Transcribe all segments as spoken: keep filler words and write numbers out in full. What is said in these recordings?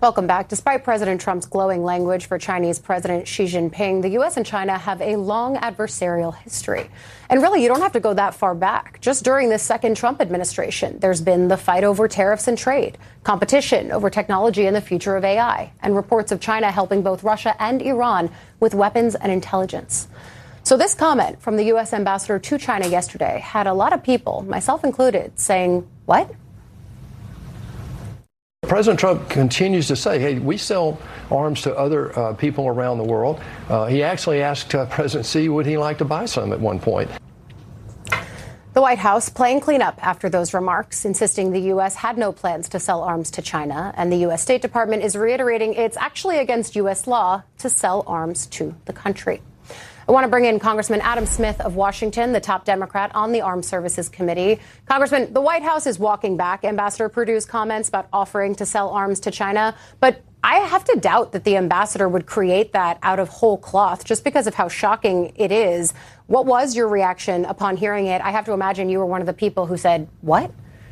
Welcome back. Despite President Trump's glowing language for Chinese President Xi Jinping, the U S and China have a long adversarial history. And really, you don't have to go that far back. Just during the second Trump administration, there's been the fight over tariffs and trade, competition over technology and the future of A I, and reports of China helping both Russia and Iran with weapons and intelligence. So this comment from the U S ambassador to China yesterday had a lot of people, myself included, saying, what? President Trump continues to say, hey, we sell arms to other uh, people around the world. Uh, he actually asked uh, President Xi, would he like to buy some at one point? The White House playing cleanup after those remarks, insisting the U S had no plans to sell arms to China. And the U S State Department is reiterating it's actually against U S law to sell arms to the country. I want to bring in Congressman Adam Smith of Washington, the top Democrat on the Armed Services Committee. Congressman, the White House is walking back Ambassador Perdue's comments about offering to sell arms to China. But I have to doubt that the ambassador would create that out of whole cloth just because of how shocking it is. What was your reaction upon hearing it? I have to imagine you were one of the people who said, what?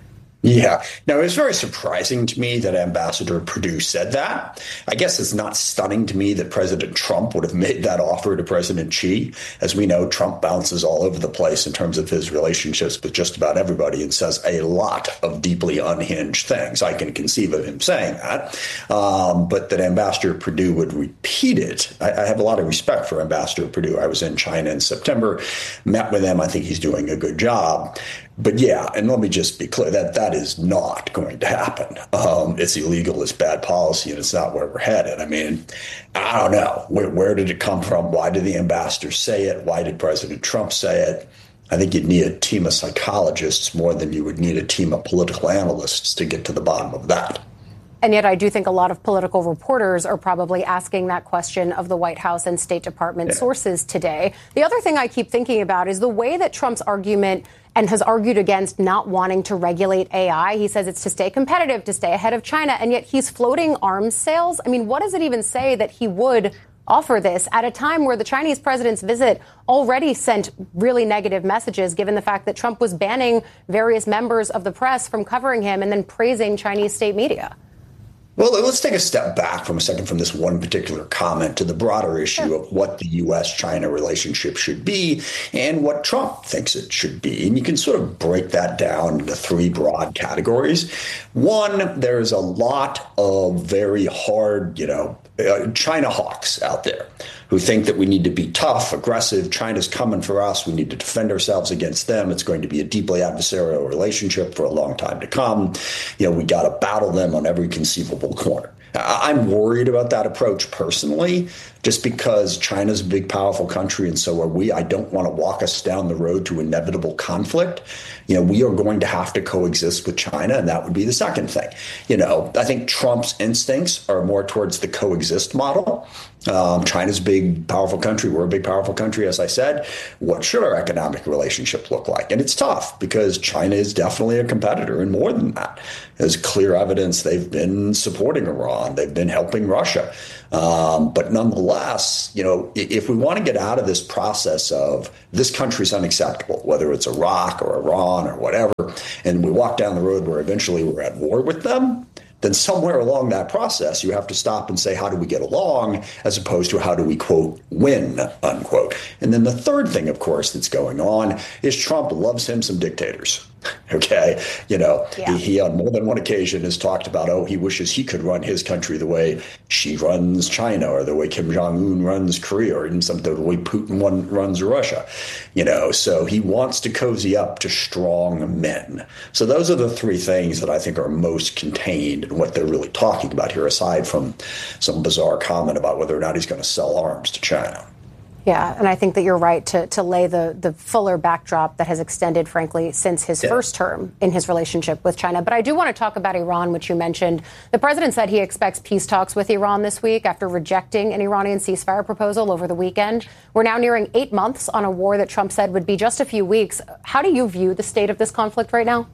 Yeah, no, it was very surprising to me that Ambassador Perdue said that. I guess it's not stunning to me that President Trump would have made that offer to President Xi. As we know, Trump bounces all over the place in terms of his relationships with just about everybody and says a lot of deeply unhinged things. I can conceive of him saying that. Um, but that Ambassador Perdue would repeat it. I, I have a lot of respect for Ambassador Perdue. I was in China in September, met with him. I think he's doing a good job. But yeah, and let me just be clear that that is not going to happen. Um, it's illegal, it's bad policy, and it's not where we're headed. I mean, I don't know. Where, where did it come from? Why did the ambassador say it? Why did President Trump say it? I think you'd need a team of psychologists more than you would need a team of political analysts to get to the bottom of that. And yet I do think a lot of political reporters are probably asking that question of the White House and State Department yeah. sources today. The other thing I keep thinking about is the way that Trump's argument and has argued against not wanting to regulate A I. He says it's to stay competitive, to stay ahead of China, and yet he's floating arms sales. I mean, what does it even say that he would offer this at a time where the Chinese president's visit already sent really negative messages, given the fact that Trump was banning various members of the press from covering him and then praising Chinese state media? Well, let's take a step back from a second from this one particular comment to the broader issue of what the U S China relationship should be and what Trump thinks it should be. And you can sort of break that down into three broad categories. One, there's a lot of very hard, you know, uh, China hawks out there who think that we need to be tough, aggressive. China's coming for us. We need to defend ourselves against them. It's going to be a deeply adversarial relationship for a long time to come. You know, we got to battle them on every conceivable corner. I'm worried about that approach personally, just because China's a big, powerful country, and so are we. I don't want to walk us down the road to inevitable conflict. You know, we are going to have to coexist with China, and that would be the second thing. You know, I think Trump's instincts are more towards the coexist model. Um, China's a big, powerful country. We're a big, powerful country, as I said. What should our economic relationship look like? And it's tough because China is definitely a competitor, and more than that, there's clear evidence they've been supporting Iran. They've been helping Russia. Um, but nonetheless, you know, if we want to get out of this process of this country's unacceptable, whether it's Iraq or Iran or whatever, and we walk down the road where eventually we're at war with them, then somewhere along that process, you have to stop and say, how do we get along, as opposed to how do we, quote, win, unquote. And then the third thing, of course, that's going on is Trump loves him some dictators. OK, you know, yeah. he, he on more than one occasion has talked about, oh, he wishes he could run his country the way Xi runs China or the way Kim Jong-un runs Korea or even some the way Putin one, runs Russia. You know, so he wants to cozy up to strong men. So those are the three things that I think are most contained in what they're really talking about here, aside from some bizarre comment about whether or not he's going to sell arms to China. Yeah, and I think that you're right to, to lay the, the fuller backdrop that has extended, frankly, since his yeah. first term in his relationship with China. But I do want to talk about Iran, which you mentioned. The president said he expects peace talks with Iran this week after rejecting an Iranian ceasefire proposal over the weekend. We're now nearing eight months on a war that Trump said would be just a few weeks. How do you view the state of this conflict right now?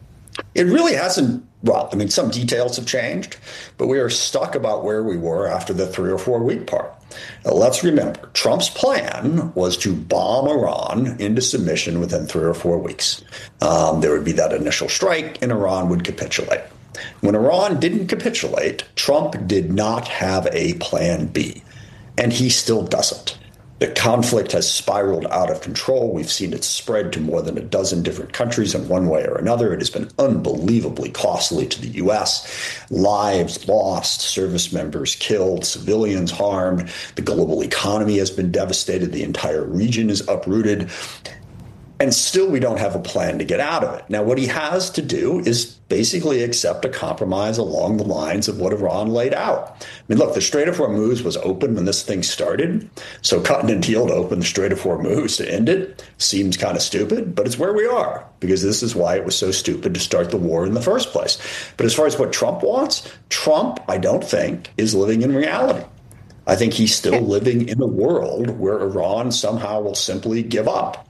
It really hasn't. Well, I mean, some details have changed, but we are stuck about where we were after the three or four week part. Now, let's remember, Trump's plan was to bomb Iran into submission within three or four weeks. Um, there would be that initial strike and Iran would capitulate. When Iran didn't capitulate, Trump did not have a plan B, and he still doesn't. The conflict has spiraled out of control. We've seen it spread to more than a dozen different countries in one way or another. It has been unbelievably costly to the U S. Lives lost, service members killed, civilians harmed. The global economy has been devastated. The entire region is uprooted. And still, we don't have a plan to get out of it. Now, what he has to do is basically accept a compromise along the lines of what Iran laid out. I mean, look, the Strait of Hormuz was open when this thing started. So cutting a deal to open the Strait of Hormuz to end it seems kind of stupid, but it's where we are, because this is why it was so stupid to start the war in the first place. But as far as what Trump wants, Trump, I don't think, is living in reality. I think he's still living in a world where Iran somehow will simply give up.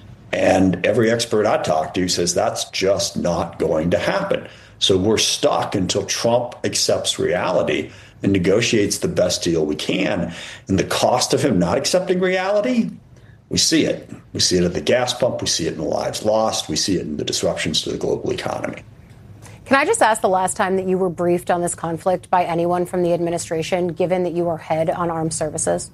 And every expert I talk to says that's just not going to happen. So we're stuck until Trump accepts reality and negotiates the best deal we can. And the cost of him not accepting reality, we see it. We see it at the gas pump. We see it in the lives lost. We see it in the disruptions to the global economy. Can I just ask the last time that you were briefed on this conflict by anyone from the administration, given that you are head on armed services?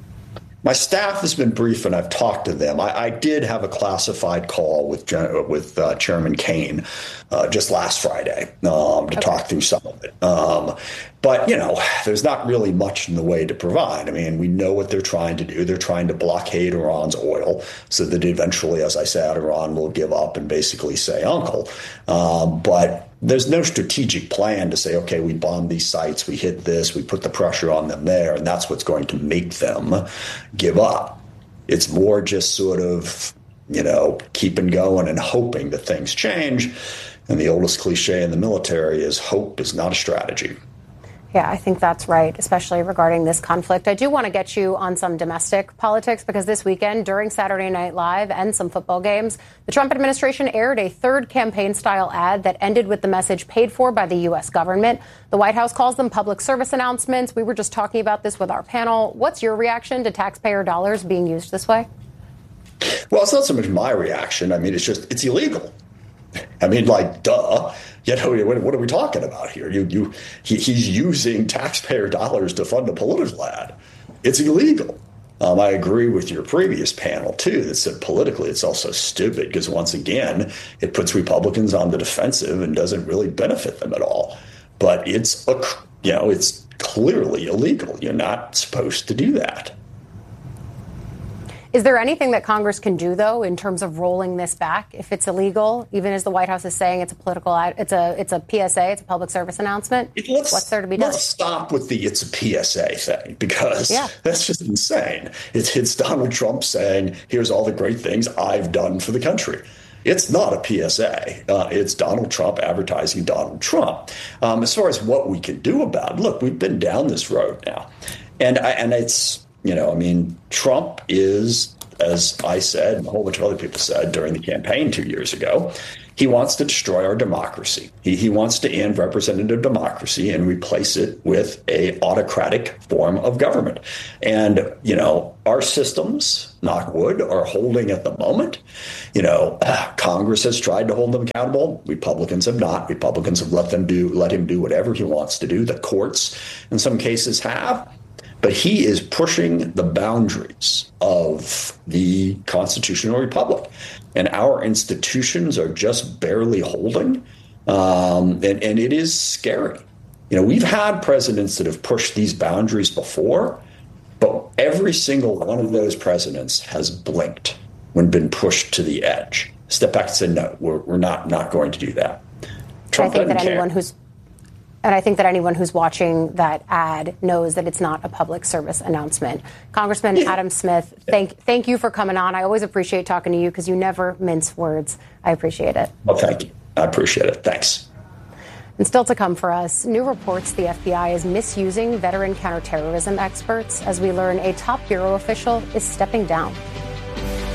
My staff has been briefed, and I've talked to them. I, I did have a classified call with with uh, Chairman Kaine uh, just last Friday um, to okay. talk through some of it. Um, but, you know, there's not really much in the way to provide. I mean, we know what they're trying to do. They're trying to blockade Iran's oil so that eventually, as I said, Iran will give up and basically say uncle. Um, but there's no strategic plan to say, OK, we bombed these sites, we hit this, we put the pressure on them there, and that's what's going to make them give up. It's more just sort of, you know, keeping going and hoping that things change. And the oldest cliche in the military is hope is not a strategy. Yeah, I think that's right, especially regarding this conflict. I do want to get you on some domestic politics, because this weekend, during Saturday Night Live and some football games, the Trump administration aired a third campaign-style ad that ended with the message paid for by the U S government. The White House calls them public service announcements. We were just talking about this with our panel. What's your reaction to taxpayer dollars being used this way? Well, it's not so much my reaction. I mean, it's just, it's illegal. I mean, like, duh. You know, what, what are we talking about here? You, you, he, he's using taxpayer dollars to fund a political ad. It's illegal. Um, I agree with your previous panel, too, that said politically it's also stupid because, once again, it puts Republicans on the defensive and doesn't really benefit them at all. But it's, a, you know, it's clearly illegal. You're not supposed to do that. Is there anything that Congress can do, though, in terms of rolling this back if it's illegal, even as the White House is saying it's a political, it's a it's a P S A, it's a public service announcement? Let's, What's there to be done? Let's stop with the it's a P S A thing, because yeah. that's just insane. It's, it's Donald Trump saying, here's all the great things I've done for the country. It's not a P S A. Uh, it's Donald Trump advertising Donald Trump. Um, as far as what we can do about it, look, we've been down this road now. And I, and it's, you know, I mean, Trump is, as I said, and a whole bunch of other people said during the campaign two years ago, he wants to destroy our democracy. He, he wants to end representative democracy and replace it with a autocratic form of government. And, you know, our systems, knock wood, are holding at the moment. You know, Congress has tried to hold them accountable. Republicans have not. Republicans have let them do, let him do whatever he wants to do. The courts, in some cases, have. But he is pushing the boundaries of the constitutional republic. And our institutions are just barely holding. Um, and, and it is scary. You know, we've had presidents that have pushed these boundaries before, but every single one of those presidents has blinked when been pushed to the edge. Step back and say, no, we're, we're not, not going to do that. Trump I think that care. anyone who's And I think that anyone who's watching that ad knows that it's not a public service announcement. Congressman yeah. Adam Smith, thank thank you for coming on. I always appreciate talking to you because you never mince words. I appreciate it. Well, thank you. I appreciate it. Thanks. And still to come for us, new reports the F B I is misusing veteran counterterrorism experts as we learn a top bureau official is stepping down.